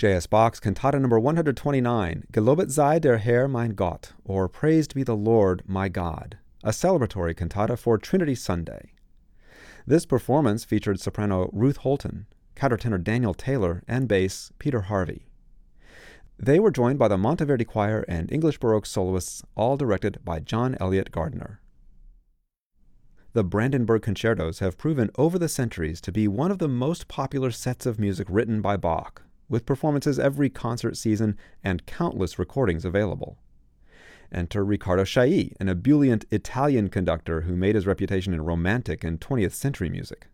J.S. Bach's Cantata number 129, Gelobet sei der Herr mein Gott, or Praised be the Lord my God, a celebratory cantata for Trinity Sunday. This performance featured soprano Ruth Holton, countertenor Daniel Taylor, and bass Peter Harvey. They were joined by the Monteverdi Choir and English Baroque soloists, all directed by John Elliott Gardner. The Brandenburg Concertos have proven over the centuries to be one of the most popular sets of music written by Bach, with performances every concert season and countless recordings available. Enter Riccardo Chailly, an ebullient Italian conductor who made his reputation in Romantic and 20th century music.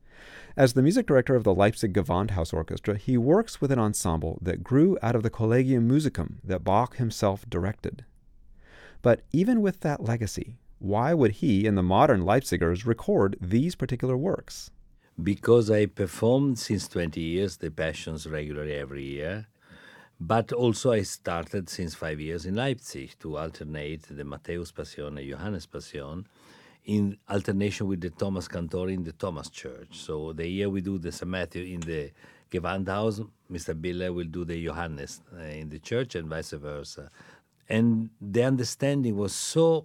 As the music director of the Leipzig Gewandhaus Orchestra, he works with an ensemble that grew out of the Collegium Musicum that Bach himself directed. But even with that legacy, why would he and the modern Leipzigers record these particular works? Because I performed since 20 years the Passions regularly every year, but also I started since 5 years in Leipzig to alternate the Matthäus Passion and Johannes Passion in alternation with the Thomas Cantor in the Thomas Church. So the year we do the St. Matthew in the Gewandhaus, Mr. Biller will do the Johannes in the church and vice versa. And the understanding was so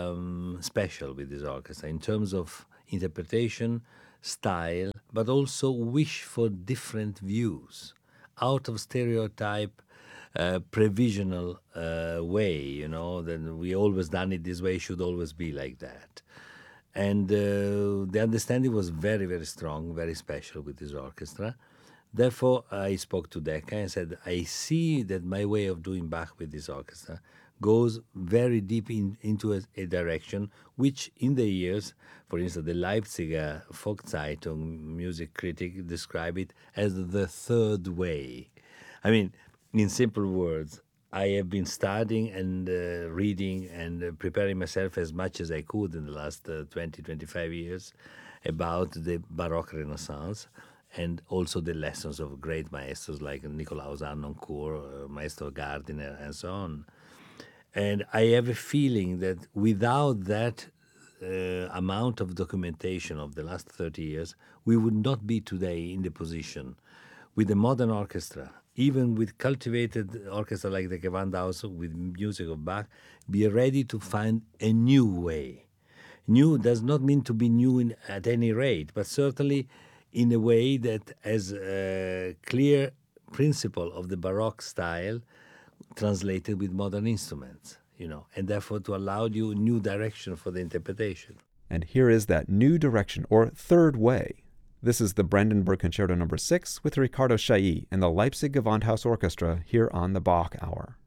special with this orchestra in terms of interpretation, style, but also wish for different views, out of stereotype, previsional way, that we always done it this way, should always be like that. And the understanding was very, very strong, very special with this orchestra. Therefore, I spoke to Decca and said, I see that my way of doing Bach with this orchestra goes very deep into a direction which in the years, for instance, the Leipziger Volkszeitung music critic described it as the third way. I mean, in simple words, I have been studying and reading and preparing myself as much as I could in the last 20, 25 years about the Baroque Renaissance and also the lessons of great maestros like Nicolaus Harnoncourt, Maestro Gardiner, and so on. And I have a feeling that without that amount of documentation of the last 30 years, we would not be today in the position with a modern orchestra, even with cultivated orchestra like the Gewandhaus with music of Bach, be ready to find a new way. New does not mean to be new at any rate, but certainly in a way that has a clear principle of the Baroque style translated with modern instruments, and therefore to allow you new direction for the interpretation. And here is that new direction, or third way. This is the Brandenburg Concerto No. 6 with Riccardo Chailly and the Leipzig Gewandhaus Orchestra here on the Bach Hour.